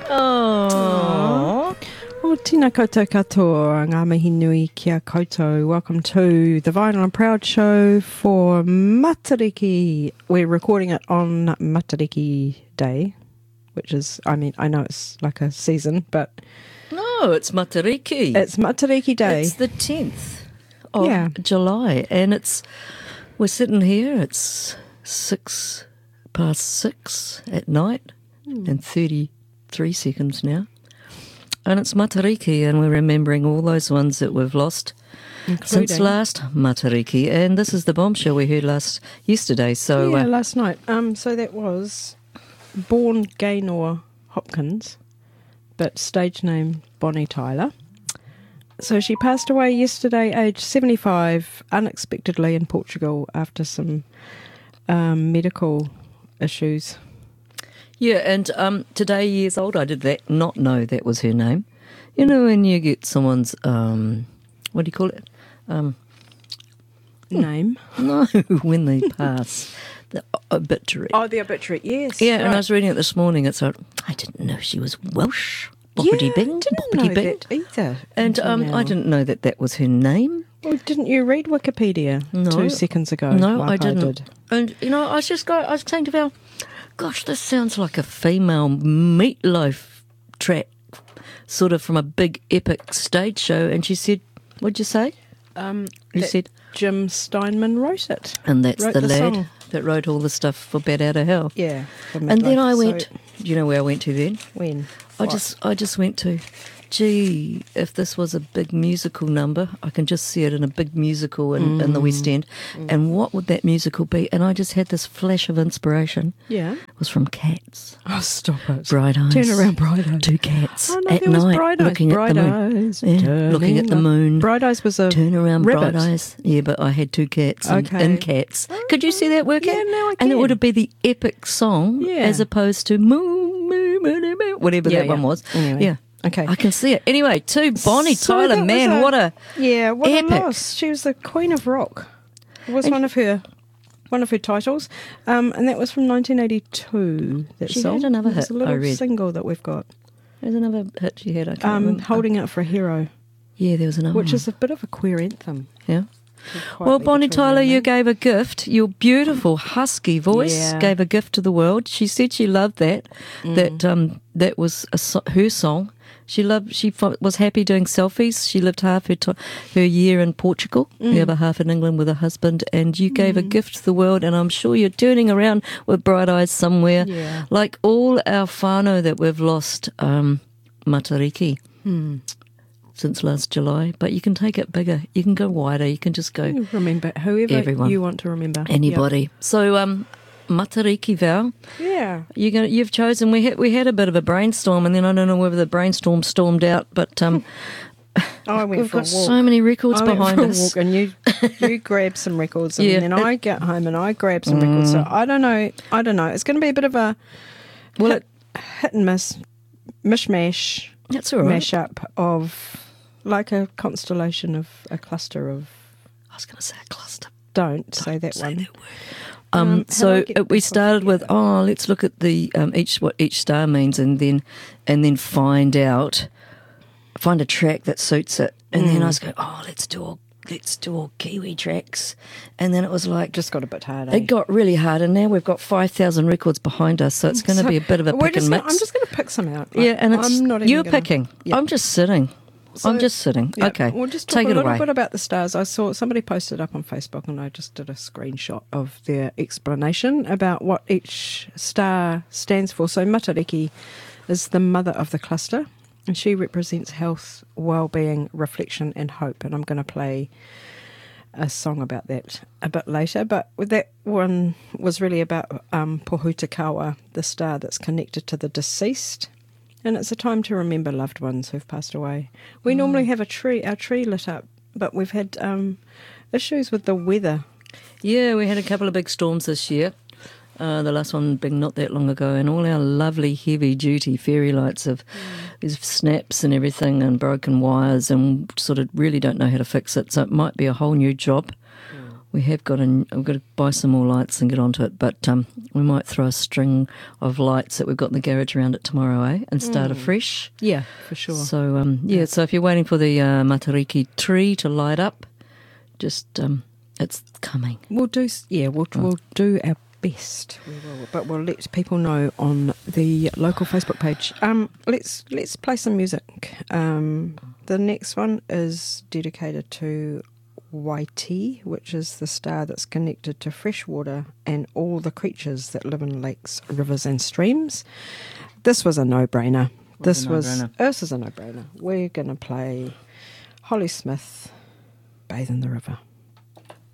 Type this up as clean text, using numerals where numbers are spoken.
Oh. O tina koutou katoa, ngā mihi nui kia koutou. Welcome to the Vinyl and Proud show for Matariki. We're recording it on Matariki Day, which is, I know it's like a season, but... No, it's Matariki. It's Matariki Day. It's the 10th of July, and we're sitting here, it's 6:06 at night, and 33 seconds now. And it's Matariki, and we're remembering all those ones that we've lost since last Matariki. And this is the bombshell we heard yesterday. So last night. So that was born Gaynor Hopkins, but stage name Bonnie Tyler. So she passed away yesterday, aged 75, unexpectedly in Portugal after some medical issues. Yeah, and today, years old, I did not know that was her name. You know, when you get someone's, what do you call it? Name? No, when they pass. The obituary. Oh, the obituary, yes. Yeah, right. And I was reading it this morning. It's like, I didn't know she was Welsh. Boppity bing, didn't boppity know bing. that either. And I didn't know that was her name. Well, didn't you read Wikipedia 2 seconds ago? No, like I didn't. did. And, you know, I was saying to Val, gosh, this sounds like a female Meatloaf track, sort of from a big epic stage show. And she said, what'd you say? You said Jim Steinman wrote it. And that's the lad song that wrote all the stuff for Bat Out of Hell. Yeah. And then I went, do you know where I went to then? When? I just went to, gee, if this was a big musical number, I can just see it in a big musical in the West End. And what would that musical be? And I just had this flash of inspiration. Yeah. It was from Cats. Oh, stop it. Bright Eyes. Turn around, Bright Eyes. 2 cats at night looking at the moon. Looking at the moon. Bright Eyes was a Turn around, rabbit. Bright Eyes. Yeah, but I had 2 cats in Cats. Could you see that working? Yeah, now I And it can. would have been the epic song as opposed to moo, moo, moo, moo, moo, whatever that one was. Anyway. Yeah. Okay. I can see it. Anyway, Bonnie So Tyler, that was man, what a epic. epic. Loss. She was the Queen of Rock. It was one of her titles, and that was from 1982. That She song. had another It's hit, a little I read. single that we've got. There's another hit she had. I can't remember. Holding Out for a Hero, Yeah, there was another which one. is a bit of a queer anthem. Yeah. Quite Well, leave Bonnie it to Tyler, them, you eh? gave a gift. Your beautiful husky voice Yeah. gave a gift to the world. She said she loved that. That was her song. She was happy doing selfies. She lived half her year in Portugal, the other half in England with her husband. And you gave a gift to the world. And I'm sure you're turning around with bright eyes somewhere, like all our whānau that we've lost, Matariki. Since last July, but you can take it bigger. You can go wider. You can just go You remember whoever everyone. you want to remember. Anybody. So, Matariki, Val, Yeah. you've chosen. We had a bit of a brainstorm, and then I don't know whether the brainstorm stormed out, but I went we've for a got walk. so many records I went behind for a us. walk and you grab some records, and Yeah, then I get home and I grab some records. So I don't know. It's going to be a bit of a hit and miss, mishmash, That's all right. mashup of like a constellation of a cluster of. I was going to say a cluster. Don't say that one. That word. How do I So get we this off started here? with let's look at the what each star means, and then find a track that suits it, and then I was going, let's do all Kiwi tracks, and then it was like Just got a bit hard. it got really hard, and now we've got 5,000 records behind us, so it's going to be a bit of a pick and mix. I'm just going to pick some out. Yeah, and it's I'm not even you're gonna- picking. Yeah. I'm just sitting. So- I'm just sitting. Yeah, Okay, We'll just talk take a it little away. bit about the stars. I saw somebody posted up on Facebook, and I just did a screenshot of their explanation about what each star stands for. So Matariki is the mother of the cluster, and she represents health, well-being, reflection, and hope. And I'm going to play a song about that a bit later. But that one was really about Pohutakawa, the star that's connected to the deceased. And it's a time to remember loved ones who've passed away. We normally have our tree lit up, but we've had issues with the weather. Yeah, we had a couple of big storms this year. The last one being not that long ago, and all our lovely heavy-duty fairy lights have these snaps and everything and broken wires, and sort of really don't know how to fix it. So it might be a whole new job. We have got I've got to buy some more lights and get onto it, but we might throw a string of lights that we've got in the garage around it tomorrow, and start afresh. Yeah, for sure. So, so if you're waiting for the Matariki tree to light up, just, it's coming. We'll do our best. We will, but we'll let people know on the local Facebook page. Let's play some music. The next one is dedicated to Waiti, which is the star that's connected to fresh water and all the creatures that live in lakes, rivers and streams. This was a no-brainer. This is a no-brainer. We're going to play Holly Smith, Bathe in the River.